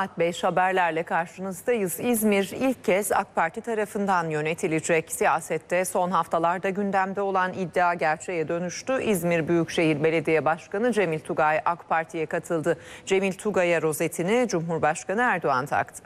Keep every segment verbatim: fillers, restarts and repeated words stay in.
Saat beş haberlerle karşınızdayız. İzmir ilk kez AK Parti tarafından yönetilecek. Siyasette son haftalarda gündemde olan iddia gerçeğe dönüştü. İzmir Büyükşehir Belediye Başkanı Cemil Tugay AK Parti'ye katıldı. Cemil Tugay'a rozetini Cumhurbaşkanı Erdoğan taktı.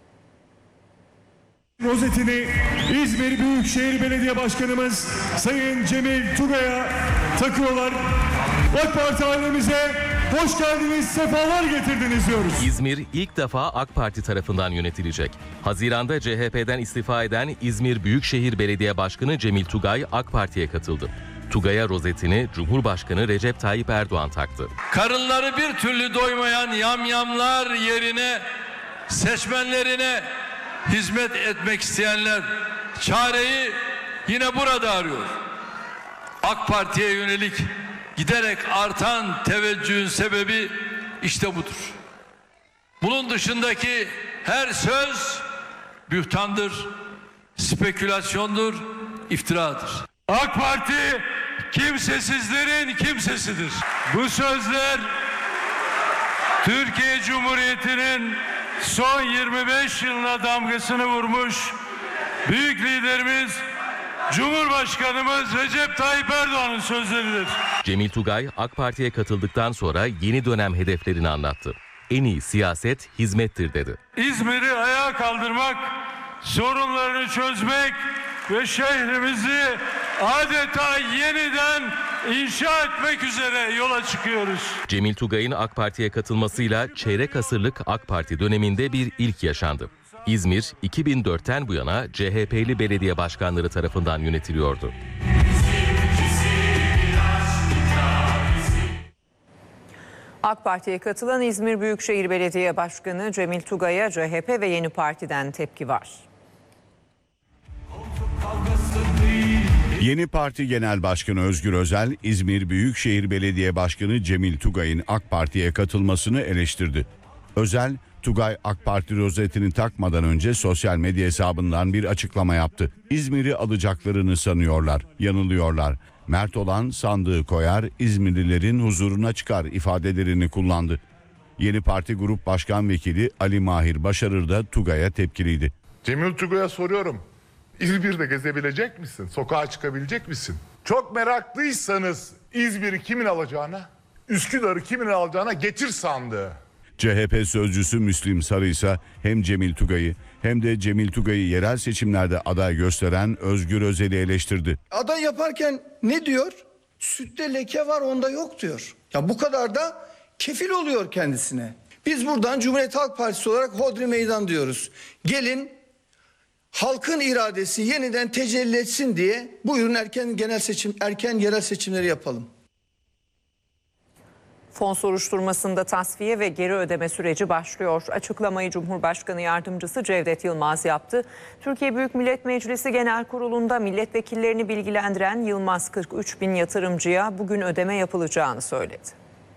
Rozetini İzmir Büyükşehir Belediye Başkanımız Sayın Cemil Tugay'a takıyorlar. AK Parti ailemize hoş geldiniz, sefalar getirdiniz diyoruz. İzmir ilk defa AK Parti tarafından yönetilecek. Haziran'da C H P'den istifa eden İzmir Büyükşehir Belediye Başkanı Cemil Tugay AK Parti'ye katıldı. Tugay'a rozetini Cumhurbaşkanı Recep Tayyip Erdoğan taktı. Karınları bir türlü doymayan yamyamlar yerine seçmenlerine hizmet etmek isteyenler çareyi yine burada arıyor. AK Parti'ye yönelik giderek artan teveccühün sebebi işte budur. Bunun dışındaki her söz bühtandır, spekülasyondur, iftiradır. AK Parti kimsesizlerin kimsesidir. Bu sözler Türkiye Cumhuriyeti'nin son yirmi beş yılına damgasını vurmuş büyük liderimiz Cumhurbaşkanımız Recep Tayyip Erdoğan'ın sözleridir. Cemil Tugay AK Parti'ye katıldıktan sonra yeni dönem hedeflerini anlattı. En iyi siyaset hizmettir dedi. İzmir'i ayağa kaldırmak, sorunlarını çözmek ve şehrimizi adeta yeniden inşa etmek üzere yola çıkıyoruz. Cemil Tugay'ın AK Parti'ye katılmasıyla çeyrek asırlık AK Parti döneminde bir ilk yaşandı. İzmir iki bin dörtten bu yana C H P'li belediye başkanları tarafından yönetiliyordu. AK Parti'ye katılan İzmir Büyükşehir Belediye Başkanı Cemil Tugay'a C H P ve Yeni Parti'den tepki var. Yeni Parti Genel Başkanı Özgür Özel, İzmir Büyükşehir Belediye Başkanı Cemil Tugay'ın AK Parti'ye katılmasını eleştirdi. Özel, Tugay AK Parti rozetini takmadan önce sosyal medya hesabından bir açıklama yaptı. İzmir'i alacaklarını sanıyorlar, yanılıyorlar. Mert olan sandığı koyar, İzmirlilerin huzuruna çıkar ifadelerini kullandı. Yeni Parti Grup Başkan Vekili Ali Mahir Başarır da Tugay'a tepkiliydi. Cemil Tugay'a soruyorum. İzmir'de gezebilecek misin? Sokağa çıkabilecek misin? Çok meraklıysanız İzmir'i kimin alacağına, Üsküdar'ı kimin alacağına getir sandığı. C H P sözcüsü Müslim Sarı ise hem Cemil Tugay'ı hem de Cemil Tugay'ı yerel seçimlerde aday gösteren Özgür Özel'i eleştirdi. Aday yaparken ne diyor? Sütte leke var, onda yok diyor. Ya bu kadar da kefil oluyor kendisine. Biz buradan Cumhuriyet Halk Partisi olarak hodri meydan diyoruz. Gelin halkın iradesi yeniden tecelli etsin diye buyurun erken genel seçim, erken yerel seçimleri yapalım. Fon soruşturmasında tasfiye ve geri ödeme süreci başlıyor. Açıklamayı Cumhurbaşkanı Yardımcısı Cevdet Yılmaz yaptı. Türkiye Büyük Millet Meclisi Genel Kurulu'nda milletvekillerini bilgilendiren Yılmaz kırk üç bin yatırımcıya bugün ödeme yapılacağını söyledi.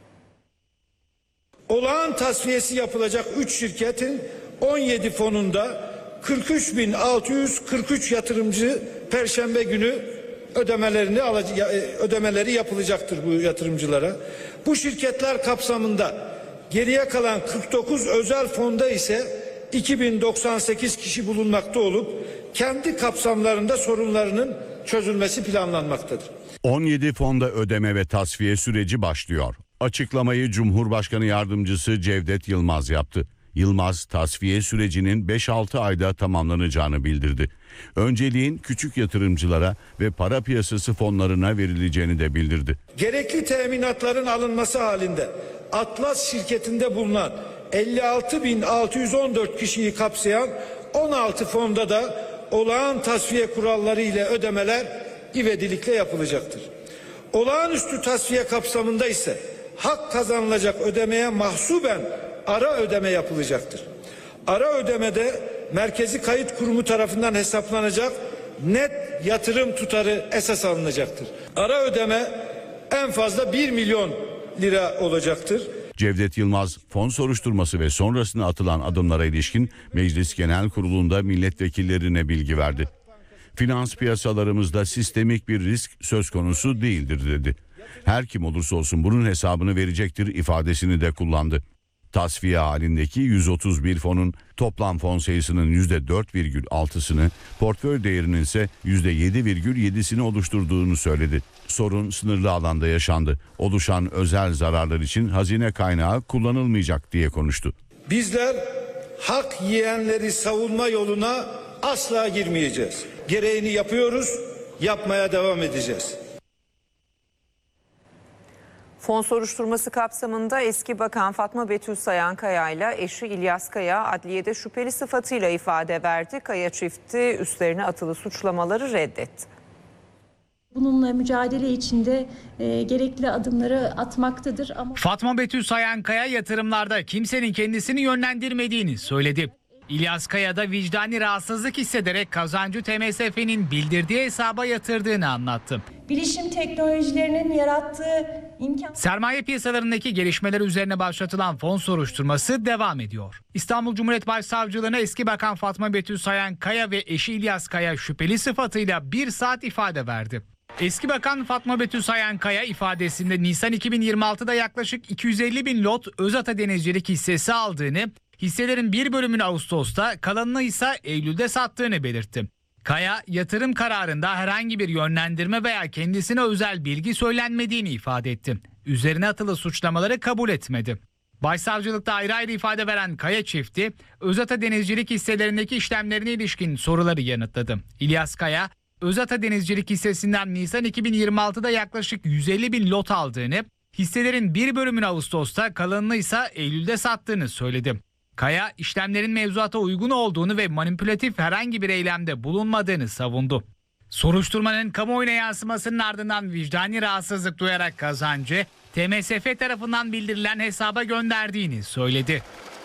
Olağan tasfiyesi yapılacak üç şirketin on yedi fonunda kırk üç bin altı yüz kırk üç yatırımcı Perşembe günü ödemelerini ödemeleri yapılacaktır bu yatırımcılara. Bu şirketler kapsamında geriye kalan kırk dokuz özel fonda ise iki bin doksan sekiz kişi bulunmakta olup kendi kapsamlarında sorunlarının çözülmesi planlanmaktadır. on yedi fonda ödeme ve tasfiye süreci başlıyor. Açıklamayı Cumhurbaşkanı Yardımcısı Cevdet Yılmaz yaptı. Yılmaz, tasfiye sürecinin beş altı ayda tamamlanacağını bildirdi. Önceliğin küçük yatırımcılara ve para piyasası fonlarına verileceğini de bildirdi. Gerekli teminatların alınması halinde Atlas şirketinde bulunan elli altı bin altı yüz on dört kişiyi kapsayan on altı fonda da olağan tasfiye kuralları ile ödemeler ivedilikle yapılacaktır. Olağanüstü tasfiye kapsamında ise hak kazanılacak ödemeye mahsuben ara ödeme yapılacaktır. Ara ödemede Merkezi Kayıt Kurumu tarafından hesaplanacak net yatırım tutarı esas alınacaktır. Ara ödeme en fazla bir milyon lira olacaktır. Cevdet Yılmaz, fon soruşturması ve sonrasında atılan adımlara ilişkin Meclis Genel Kurulu'nda milletvekillerine bilgi verdi. Finans piyasalarımızda sistemik bir risk söz konusu değildir dedi. Her kim olursa olsun bunun hesabını verecektir ifadesini de kullandı. Tasfiye halindeki yüz otuz bir fonun toplam fon sayısının yüzde dört virgül altısını, portföy değerinin ise yüzde yedi virgül yedisini oluşturduğunu söyledi. Sorun sınırlı alanda yaşandı. Oluşan özel zararlar için hazine kaynağı kullanılmayacak diye konuştu. Bizler hak yiyenleri savunma yoluna asla girmeyeceğiz. Gereğini yapıyoruz, yapmaya devam edeceğiz. Fon soruşturması kapsamında eski bakan Fatma Betül Sayankaya ile eşi İlyas Kaya adliyede şüpheli sıfatıyla ifade verdi. Kaya çifti üstlerine atılı suçlamaları reddetti. Bununla mücadele içinde e, gerekli adımları atmaktadır. Ama Fatma Betül Sayankaya yatırımlarda kimsenin kendisini yönlendirmediğini söyledi. İlyas Kaya da vicdani rahatsızlık hissederek kazancı T M S F'nin bildirdiği hesaba yatırdığını anlattı. bilişim teknolojilerinin yarattığı imkan... Sermaye piyasalarındaki gelişmeler üzerine başlatılan fon soruşturması devam ediyor. İstanbul Cumhuriyet Başsavcılığına eski bakan Fatma Betül Sayankaya ve eşi İlyas Kaya şüpheli sıfatıyla bir saat ifade verdi. Eski bakan Fatma Betül Sayankaya ifadesinde Nisan iki bin yirmi altıda yaklaşık iki yüz elli bin lot Özata Denizcilik hissesi aldığını, hisselerin bir bölümünü Ağustos'ta, kalanını ise Eylül'de sattığını belirtti. Kaya, yatırım kararında herhangi bir yönlendirme veya kendisine özel bilgi söylenmediğini ifade etti. Üzerine atılı suçlamaları kabul etmedi. Başsavcılıkta ayrı ayrı ifade veren Kaya çifti, Özata Denizcilik hisselerindeki işlemlerine ilişkin soruları yanıtladı. İlyas Kaya, Özata Denizcilik hissesinden Nisan iki bin yirmi altıda yaklaşık yüz elli bin lot aldığını, hisselerin bir bölümünü Ağustos'ta, kalanını ise Eylül'de sattığını söyledi. Kaya, işlemlerin mevzuata uygun olduğunu ve manipülatif herhangi bir eylemde bulunmadığını savundu. Soruşturmanın kamuoyuna yansımasının ardından vicdani rahatsızlık duyarak kazancı T M S F tarafından bildirilen hesaba gönderdiğini söyledi.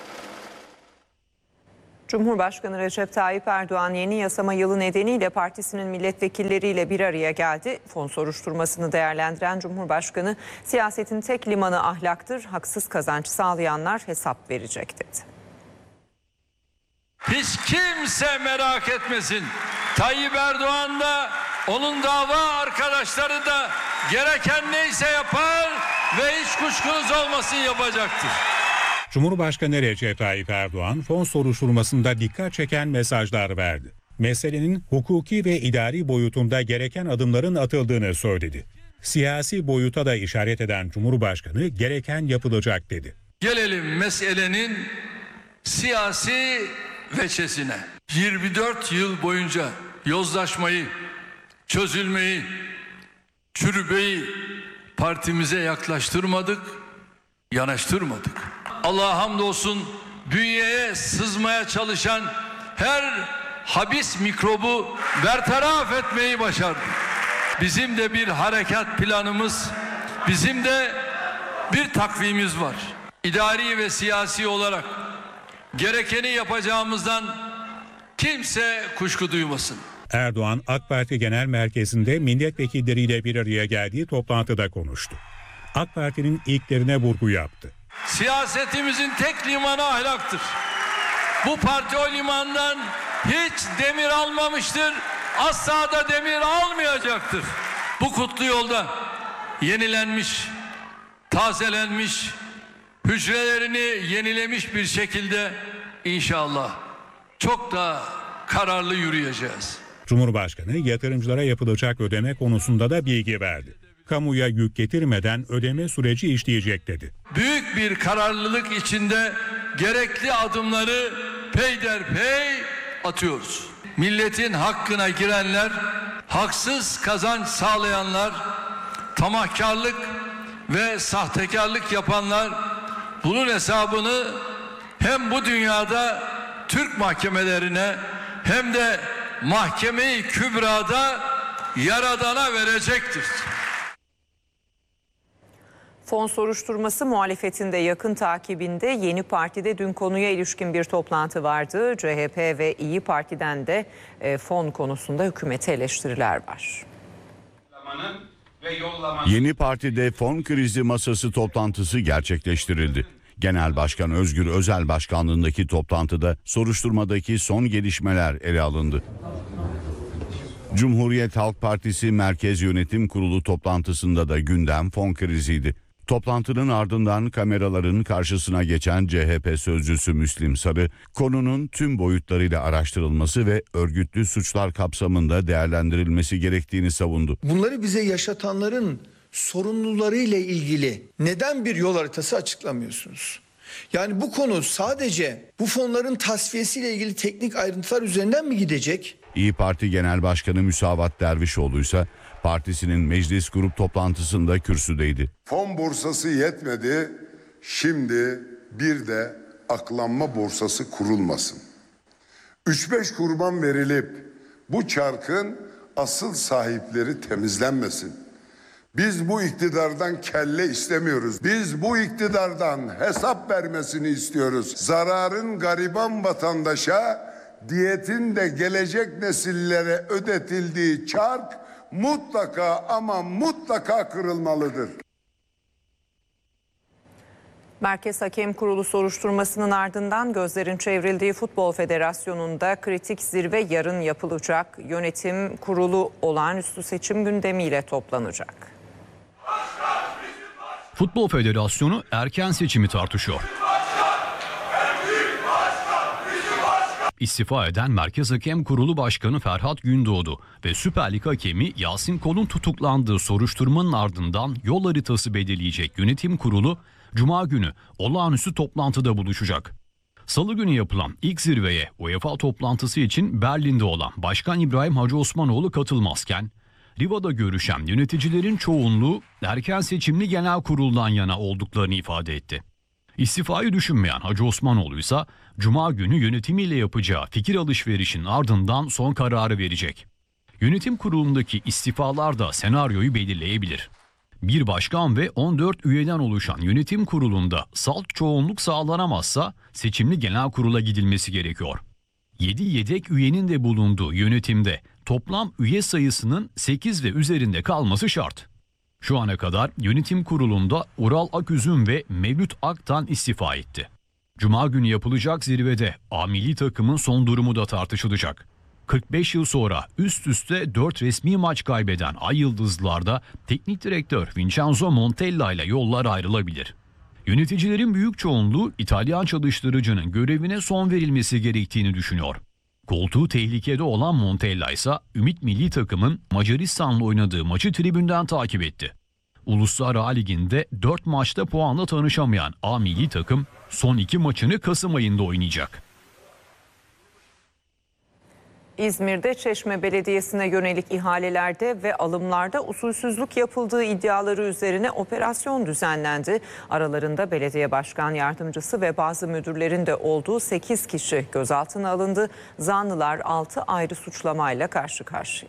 Cumhurbaşkanı Recep Tayyip Erdoğan yeni yasama yılı nedeniyle partisinin milletvekilleriyle bir araya geldi. Fon soruşturmasını değerlendiren Cumhurbaşkanı, siyasetin tek limanı ahlaktır, haksız kazanç sağlayanlar hesap verecek dedi. Hiç kimse merak etmesin. Tayyip Erdoğan da onun dava arkadaşları da gereken neyse yapar ve hiç kuşkunuz olmasın yapacaktır. Cumhurbaşkanı Recep Tayyip Erdoğan fon soruşturmasında dikkat çeken mesajlar verdi. Meselenin hukuki ve idari boyutunda gereken adımların atıldığını söyledi. Siyasi boyuta da işaret eden Cumhurbaşkanı gereken yapılacak dedi. Gelelim meselenin siyasi veçesine. yirmi dört yıl boyunca yozlaşmayı, çözülmeyi, çürümeyi partimize yaklaştırmadık, yanaştırmadık. Allah'a hamdolsun bünyeye sızmaya çalışan her habis mikrobu bertaraf etmeyi başardık. Bizim de bir harekat planımız, bizim de bir takvimimiz var. İdari ve siyasi olarak gerekeni yapacağımızdan kimse kuşku duymasın. Erdoğan, AK Parti Genel Merkezi'nde milletvekilleriyle bir araya geldiği toplantıda konuştu. AK Parti'nin ilklerine vurgu yaptı. Siyasetimizin tek limanı ahlaktır. Bu parti o limandan hiç demir almamıştır, asla da demir almayacaktır. Bu kutlu yolda yenilenmiş, tazelenmiş, hücrelerini yenilemiş bir şekilde inşallah çok da kararlı yürüyeceğiz. Cumhurbaşkanı yatırımcılara yapılacak ödeme konusunda da bilgi verdi. Kamuya yük getirmeden ödeme süreci işleyecek dedi. Büyük bir kararlılık içinde gerekli adımları peyderpey atıyoruz. Milletin hakkına girenler, haksız kazanç sağlayanlar, tamahkarlık ve sahtekarlık yapanlar bunun hesabını hem bu dünyada Türk mahkemelerine hem de Mahkeme-i Kübra'da Yaradan'a verecektir. Fon soruşturması muhalefetinde yakın takibinde Yeni Parti'de dün konuya ilişkin bir toplantı vardı. C H P ve İyi Parti'den de e, fon konusunda hükümete eleştiriler var. Yeni Parti'de fon krizi masası toplantısı gerçekleştirildi. Genel Başkan Özgür Özel başkanlığındaki toplantıda soruşturmadaki son gelişmeler ele alındı. Cumhuriyet Halk Partisi Merkez Yönetim Kurulu toplantısında da gündem fon kriziydi. Toplantının ardından kameraların karşısına geçen C H P sözcüsü Müslim Sarı, konunun tüm boyutlarıyla araştırılması ve örgütlü suçlar kapsamında değerlendirilmesi gerektiğini savundu. Bunları bize yaşatanların sorumlularıyla ilgili neden bir yol haritası açıklamıyorsunuz? Yani bu konu sadece bu fonların tasfiyesiyle ilgili teknik ayrıntılar üzerinden mi gidecek? İYİ Parti Genel Başkanı Müsavat Dervişoğlu ise partisinin meclis grup toplantısında kürsüdeydi. Fon borsası yetmedi, şimdi bir de aklanma borsası kurulmasın. üç beş kurban verilip bu çarkın asıl sahipleri temizlenmesin. Biz bu iktidardan kelle istemiyoruz. Biz bu iktidardan hesap vermesini istiyoruz. Zararın gariban vatandaşa, diyetin de gelecek nesillere ödetildiği çark mutlaka ama mutlaka kırılmalıdır. Merkez Hakem Kurulu soruşturmasının ardından gözlerin çevrildiği Futbol Federasyonu'nda kritik zirve yarın yapılacak. Yönetim kurulu olağanüstü seçim gündemiyle toplanacak. Futbol Federasyonu erken seçimi tartışıyor. İstifa eden Merkez Hakem Kurulu Başkanı Ferhat Gündoğdu ve Süper Lig hakemi Yasin Kol'un tutuklandığı soruşturmanın ardından yol haritası belirleyecek yönetim kurulu Cuma günü olağanüstü toplantıda buluşacak. Salı günü yapılan ilk zirveye UEFA toplantısı için Berlin'de olan Başkan İbrahim Hacı Osmanoğlu katılmazken Riva'da görüşen yöneticilerin çoğunluğu erken seçimli genel kuruldan yana olduklarını ifade etti. İstifayı düşünmeyen Hacı Osmanoğlu ise Cuma günü yönetimiyle yapacağı fikir alışverişinin ardından son kararı verecek. Yönetim kurulundaki istifalar da senaryoyu belirleyebilir. Bir başkan ve on dört üyeden oluşan yönetim kurulunda salt çoğunluk sağlanamazsa seçimli genel kurula gidilmesi gerekiyor. yedi yedek üyenin de bulunduğu yönetimde toplam üye sayısının sekiz ve üzerinde kalması şart. Şu ana kadar yönetim kurulunda Ural Aküzüm ve Mevlüt Aktan istifa etti. Cuma günü yapılacak zirvede A milli takımın son durumu da tartışılacak. kırk beş yıl sonra üst üste dört resmi maç kaybeden Ay Yıldızlılar'da teknik direktör Vincenzo Montella ile yollar ayrılabilir. Yöneticilerin büyük çoğunluğu İtalyan çalıştırıcının görevine son verilmesi gerektiğini düşünüyor. Koltuğu tehlikede olan Montella ise Ümit milli takımın Macaristan'la oynadığı maçı tribünden takip etti. Uluslar A Ligi'nde dört maçta puanla tanışamayan A milli takım son iki maçını Kasım ayında oynayacak. İzmir'de Çeşme Belediyesi'ne yönelik ihalelerde ve alımlarda usulsüzlük yapıldığı iddiaları üzerine operasyon düzenlendi. Aralarında belediye başkan yardımcısı ve bazı müdürlerin de olduğu sekiz kişi gözaltına alındı. Zanlılar altı ayrı suçlamayla karşı karşıya.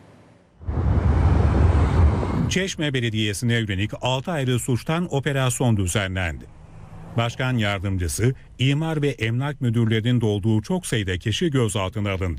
Çeşme Belediyesi'ne yönelik altı ayrı suçtan operasyon düzenlendi. Başkan yardımcısı, imar ve emlak müdürlerinin de olduğu çok sayıda kişi gözaltına alındı.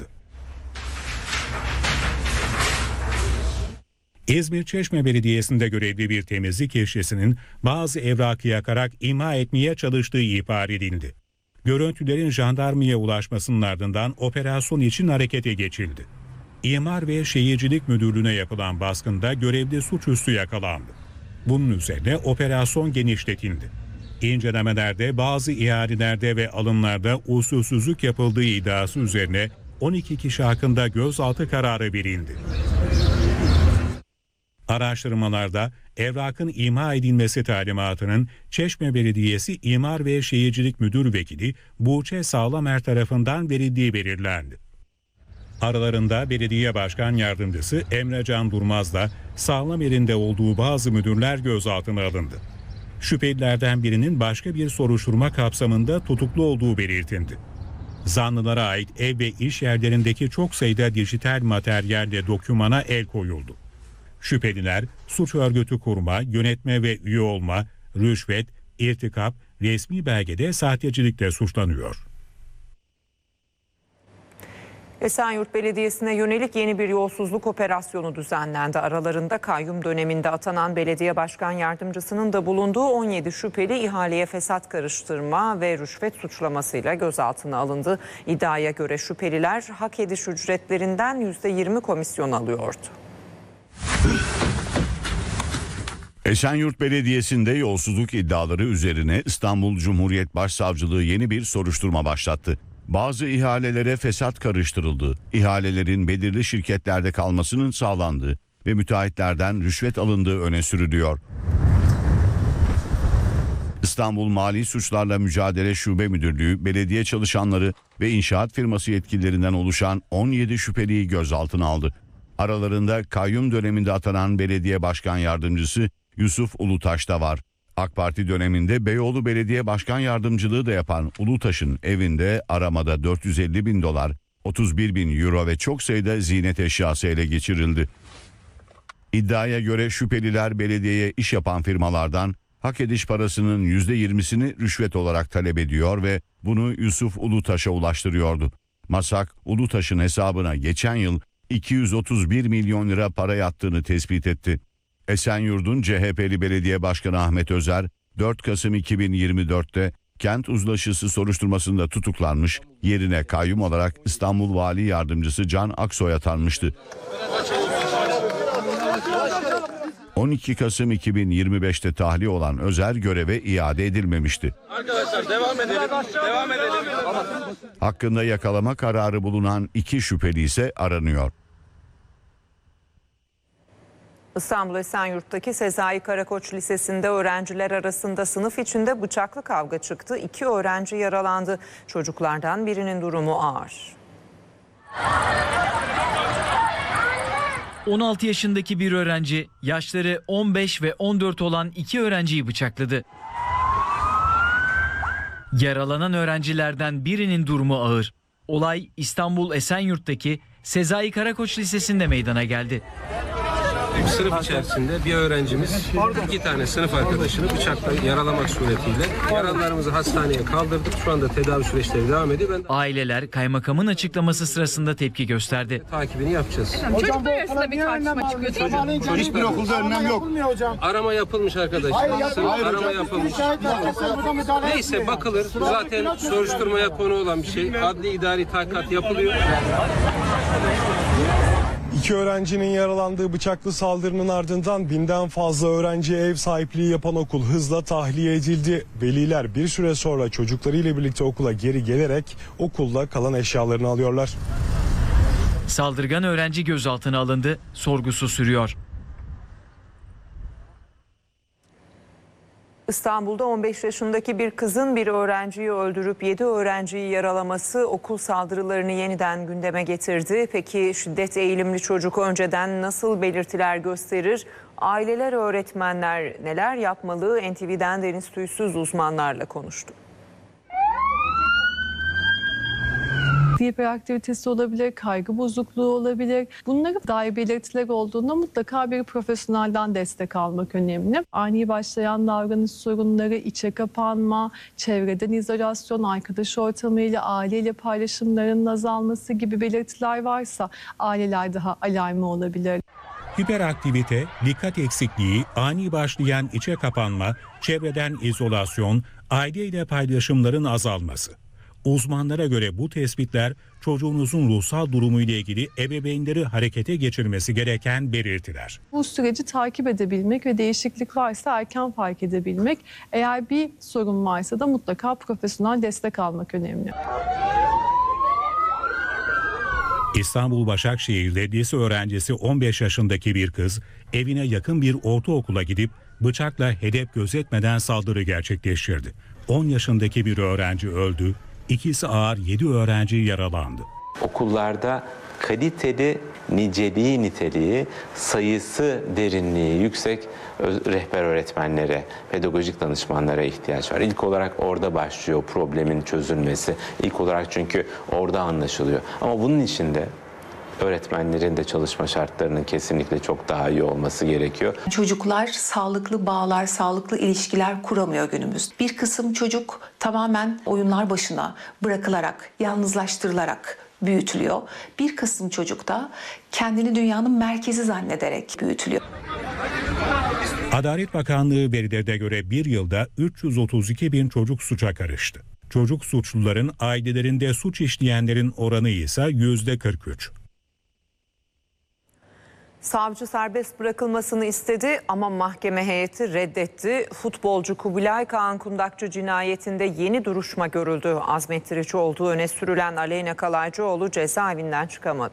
İzmir Çeşme Belediyesi'nde görevli bir temizlik işçisinin bazı evrakı yakarak imha etmeye çalıştığı ihbar edildi. Görüntülerin jandarmaya ulaşmasının ardından operasyon için harekete geçildi. İmar ve Şehircilik Müdürlüğü'ne yapılan baskında görevli suçüstü yakalandı. Bunun üzerine operasyon genişletildi. İncelemelerde bazı ihalelerde ve alımlarda usulsüzlük yapıldığı iddiası üzerine on iki kişi hakkında gözaltı kararı verildi. Araştırmalarda evrakın imha edilmesi talimatının Çeşme Belediyesi İmar ve Şehircilik Müdür Vekili Buğçe Sağlamer tarafından verildiği belirlendi. Aralarında belediye başkan yardımcısı Emre Can Durmaz'la Sağlamer'in de olduğu bazı müdürler gözaltına alındı. Şüphelilerden birinin başka bir soruşturma kapsamında tutuklu olduğu belirtildi. Zanlılara ait ev ve iş yerlerindeki çok sayıda dijital materyalle dokümana el koyuldu. Şüpheliler suç örgütü kurma, yönetme ve üye olma, rüşvet, irtikap, resmi belgede sahtecilikle suçlanıyor. Esenyurt Belediyesi'ne yönelik yeni bir yolsuzluk operasyonu düzenlendi. Aralarında kayyum döneminde atanan belediye başkan yardımcısının da bulunduğu on yedi şüpheli ihaleye fesat karıştırma ve rüşvet suçlamasıyla gözaltına alındı. İddiaya göre şüpheliler hak ediş ücretlerinden yüzde yirmi komisyon alıyordu. Esenyurt Belediyesi'nde yolsuzluk iddiaları üzerine İstanbul Cumhuriyet Başsavcılığı yeni bir soruşturma başlattı. Bazı ihalelere fesat karıştırıldı, ihalelerin belirli şirketlerde kalmasının sağlandığı ve müteahhitlerden rüşvet alındığı öne sürülüyor. İstanbul Mali Suçlarla Mücadele Şube Müdürlüğü, belediye çalışanları ve inşaat firması yetkililerinden oluşan on yedi şüpheliyi gözaltına aldı. Aralarında kayyum döneminde atanan belediye başkan yardımcısı Yusuf Ulutaş da var. AK Parti döneminde Beyoğlu Belediye Başkan Yardımcılığı da yapan Ulutaş'ın evinde aramada dört yüz elli bin dolar, otuz bir bin euro ve çok sayıda ziynet eşyası ele geçirildi. İddiaya göre şüpheliler belediyeye iş yapan firmalardan hak ediş parasının yüzde yirmisini rüşvet olarak talep ediyor ve bunu Yusuf Ulutaş'a ulaştırıyordu. MASAK, Ulutaş'ın hesabına geçen yıl iki yüz otuz bir milyon lira para yattığını tespit etti. Esenyurt'un C H P'li Belediye Başkanı Ahmet Özer, dört Kasım iki bin yirmi dört'te kent uzlaşısı soruşturmasında tutuklanmış, yerine kayyum olarak İstanbul Vali Yardımcısı Can Aksoy atanmıştı. on iki Kasım iki bin yirmi beş'te tahliye olan Özer göreve iade edilmemişti. Arkadaşlar devam edelim. Devam edelim. Hakkında yakalama kararı bulunan iki şüpheli ise aranıyor. İstanbul Esenyurt'taki Sezai Karakoç Lisesi'nde öğrenciler arasında sınıf içinde bıçaklı kavga çıktı. İki öğrenci yaralandı. Çocuklardan birinin durumu ağır. on altı yaşındaki bir öğrenci yaşları on beş ve on dört olan iki öğrenciyi bıçakladı. Yaralanan öğrencilerden birinin durumu ağır. Olay İstanbul Esenyurt'taki Sezai Karakoç Lisesi'nde meydana geldi. Sınıf içerisinde bir öğrencimiz iki tane sınıf arkadaşını bıçakla yaralamak suretiyle yaralılarımızı hastaneye kaldırdık. Şu anda tedavi süreçleri devam ediyor. Ben de... Aileler kaymakamın açıklaması sırasında tepki gösterdi. Takibini yapacağız. Çocuklar arasında bir tartışma çıkıyor değil mi? Hiçbir okulda önlem yok. Arama yapılmış arkadaşlar. Hayır, hayır, arama yapılmış. Neyse bakılır. Zaten soruşturmaya konu olan bir şey. Adli idari tahkikat yapılıyor. İki öğrencinin yaralandığı bıçaklı saldırının ardından binden fazla öğrenciye ev sahipliği yapan okul hızla tahliye edildi. Veliler bir süre sonra çocuklarıyla birlikte okula geri gelerek okulda kalan eşyalarını alıyorlar. Saldırgan öğrenci gözaltına alındı, sorgusu sürüyor. İstanbul'da on beş yaşındaki bir kızın bir öğrenciyi öldürüp yedi öğrenciyi yaralaması okul saldırılarını yeniden gündeme getirdi. Peki şiddet eğilimli çocuk önceden nasıl belirtiler gösterir? Aileler, öğretmenler neler yapmalı? N T V'den Deniz Tüysüz uzmanlarla konuştu. Hiperaktivitesi olabilir, kaygı bozukluğu olabilir. Bunlara dair belirtiler olduğunda mutlaka bir profesyonelden destek almak önemli. Ani başlayan davranış sorunları, içe kapanma, çevreden izolasyon, arkadaş ortamıyla, aileyle paylaşımların azalması gibi belirtiler varsa aileler daha alarmı olabilir. Hiperaktivite, dikkat eksikliği, ani başlayan içe kapanma, çevreden izolasyon, aileyle paylaşımların azalması. Uzmanlara göre bu tespitler çocuğunuzun ruhsal durumu ile ilgili ebeveynleri harekete geçirmesi gereken belirtiler. Bu süreci takip edebilmek ve değişiklik varsa erken fark edebilmek, eğer bir sorun varsa da mutlaka profesyonel destek almak önemli. İstanbul Başakşehir'de lise öğrencisi on beş yaşındaki bir kız evine yakın bir ortaokula gidip bıçakla hedef gözetmeden saldırı gerçekleştirdi. on yaşındaki bir öğrenci öldü. İkisi ağır, yedi öğrenci yaralandı. Okullarda kaliteli, niceliği niteliği, sayısı derinliği yüksek rehber öğretmenlere, pedagojik danışmanlara ihtiyaç var. İlk olarak orada başlıyor problemin çözülmesi. İlk olarak çünkü orada anlaşılıyor. Ama bunun için de öğretmenlerin de çalışma şartlarının kesinlikle çok daha iyi olması gerekiyor. Çocuklar sağlıklı bağlar, sağlıklı ilişkiler kuramıyor günümüz. Bir kısım çocuk tamamen oyunlar başına bırakılarak, yalnızlaştırılarak büyütülüyor. Bir kısım çocuk da kendini dünyanın merkezi zannederek büyütülüyor. Adalet Bakanlığı verilere göre bir yılda üç yüz otuz iki bin çocuk suça karıştı. Çocuk suçluların ailelerinde suç işleyenlerin oranı ise yüzde kırk üç. Savcı serbest bırakılmasını istedi ama mahkeme heyeti reddetti. Futbolcu Kubilay Kaan Kundakçı cinayetinde yeni duruşma görüldü. Azmettirici olduğu öne sürülen Aleyna Kalaycıoğlu cezaevinden çıkamadı.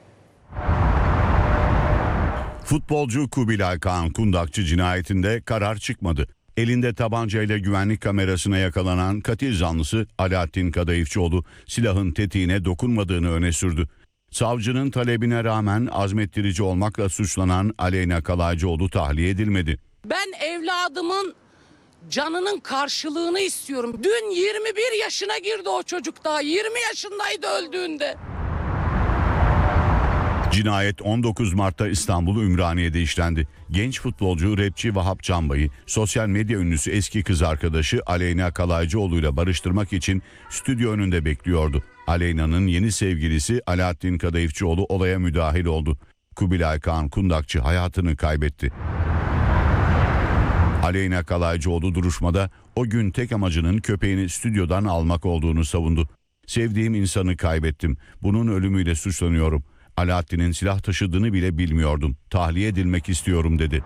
Futbolcu Kubilay Kaan Kundakçı cinayetinde karar çıkmadı. Elinde tabancayla güvenlik kamerasına yakalanan katil zanlısı Alaaddin Kadayıfçıoğlu silahın tetiğine dokunmadığını öne sürdü. Savcının talebine rağmen azmettirici olmakla suçlanan Aleyna Kalaycıoğlu tahliye edilmedi. Ben evladımın canının karşılığını istiyorum. Dün yirmi bir yaşına girdi o çocuk, daha yirmi yaşındaydı öldüğünde. Cinayet on dokuz Mart'ta İstanbul Ümraniye'de işlendi. Genç futbolcu rapçi Vahap Canbay'ı sosyal medya ünlüsü eski kız arkadaşı Aleyna Kalaycıoğlu'yla barıştırmak için stüdyo önünde bekliyordu. Aleyna'nın yeni sevgilisi Alaaddin Kadayıfçıoğlu olaya müdahil oldu. Kubilay Kaan Kundakçı hayatını kaybetti. Aleyna Kalaycıoğlu duruşmada o gün tek amacının köpeğini stüdyodan almak olduğunu savundu. Sevdiğim insanı kaybettim. Bunun ölümüyle suçlanıyorum. Alaaddin'in silah taşıdığını bile bilmiyordum. Tahliye edilmek istiyorum dedi.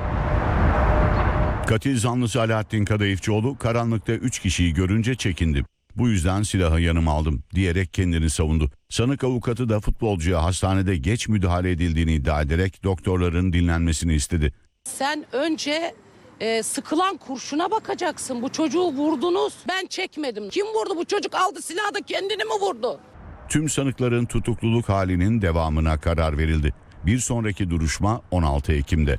Katil zanlısı Alaaddin Kadayıfçıoğlu karanlıkta üç kişiyi görünce çekindi. Bu yüzden silahı yanıma aldım diyerek kendini savundu. Sanık avukatı da futbolcuya hastanede geç müdahale edildiğini iddia ederek doktorların dinlenmesini istedi. Sen önce e, sıkılan kurşuna bakacaksın. Bu çocuğu vurdunuz. Ben çekmedim. Kim vurdu? Bu çocuk aldı silahı da kendini mi vurdu? Tüm sanıkların tutukluluk halinin devamına karar verildi. Bir sonraki duruşma on altı Ekim'de.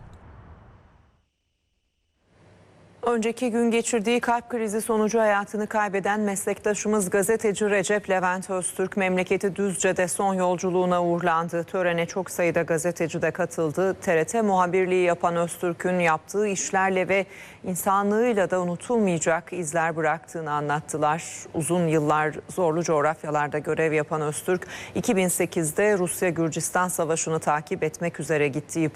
Önceki gün geçirdiği kalp krizi sonucu hayatını kaybeden meslektaşımız gazeteci Recep Levent Öztürk memleketi Düzce'de son yolculuğuna uğurlandı. Törene çok sayıda gazeteci de katıldı. T R T muhabirliği yapan Öztürk'ün yaptığı işlerle ve insanlığıyla da unutulmayacak izler bıraktığını anlattılar. Uzun yıllar zorlu coğrafyalarda görev yapan Öztürk, iki bin sekizde Rusya-Gürcistan Savaşı'nı takip etmek üzere gittiği